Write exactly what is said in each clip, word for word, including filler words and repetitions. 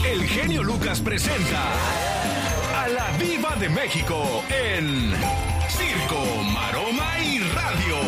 el genio Lucas presenta a la Diva de México en Circo, Maroma y Radio.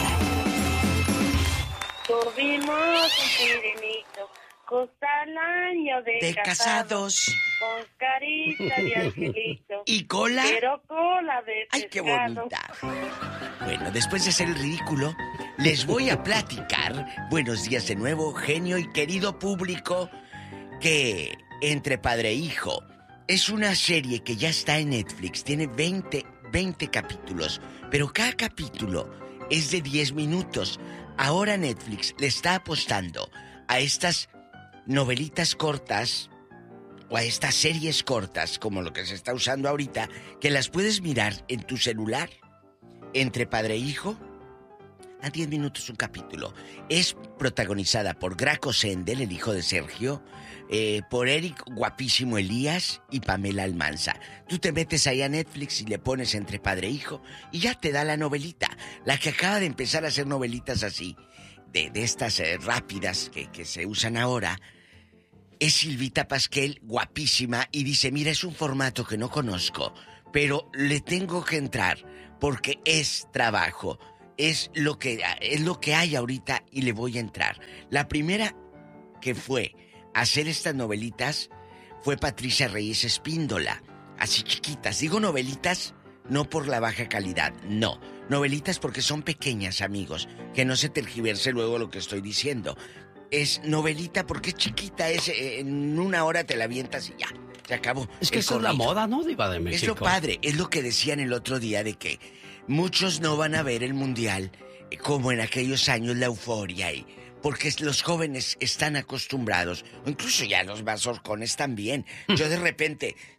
Tuvimos un sirenito, costa el año de, de casados, casados, con carita de angelito. ¿Y cola? Pero cola de ¡Ay, qué pescado. bonita! Bueno, después de hacer el ridículo, les voy a platicar, buenos días de nuevo, genio y querido público, que Entre Padre e Hijo es una serie que ya está en Netflix, tiene veinte, veinte capítulos, pero cada capítulo es de diez minutos. Ahora Netflix le está apostando a estas novelitas cortas o a estas series cortas, como lo que se está usando ahorita, que las puedes mirar en tu celular, Entre Padre e Hijo, a diez minutos un capítulo. Es protagonizada por Graco Sendel, el hijo de Sergio, eh, por Eric Guapísimo Elías y Pamela Almanza. Tú te metes ahí a Netflix y le pones Entre Padre e Hijo y ya te da la novelita. La que acaba de empezar a hacer novelitas así, de, de estas eh, rápidas que, que se usan ahora, es Silvita Pasquel, guapísima, y dice, mira, es un formato que no conozco, pero le tengo que entrar porque es trabajo. Es lo que es lo que hay ahorita y le voy a entrar. La primera que fue a hacer estas novelitas fue Patricia Reyes Espíndola. Así chiquitas. Digo novelitas no por la baja calidad, no. Novelitas porque son pequeñas, amigos. Que no se tergiverse luego lo que estoy diciendo. Es novelita porque es chiquita, es en una hora te la avientas y ya, se acabó. Es que esa es la moda, ¿no, Diva de México? Es lo padre, es lo que decían el otro día de que muchos no van a ver el mundial como en aquellos años la euforia y porque los jóvenes están acostumbrados, o incluso ya los más horcones también. Yo de repente,